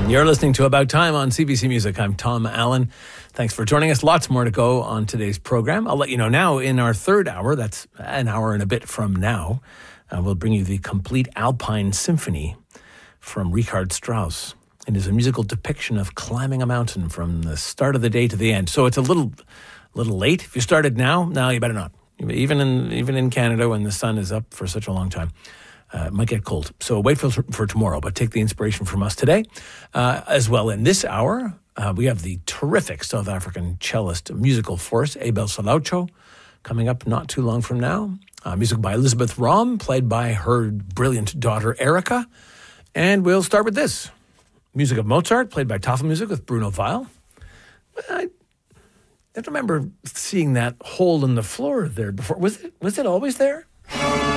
You're listening to About Time on CBC Music. I'm Tom Allen. Thanks for joining us. Lots more to go on today's program. I'll let you know now in our third hour, that's an hour and a bit from now, we'll bring you the complete Alpine Symphony from Richard Strauss. It is a musical depiction of climbing a mountain from the start of the day to the end. So it's a little late. If you started now, you better not. Even in Canada when the sun is up for such a long time. It might get cold. So wait for tomorrow, but take the inspiration from us today. As well, in this hour, we have the terrific South African cellist musical force, Abel Salaucho, coming up not too long from now. Music by Elizabeth Rom, played by her brilliant daughter, Erica. And we'll start with this. Music of Mozart, played by Tafelmusik with Bruno Weil. I don't remember seeing that hole in the floor there before. Was it always there?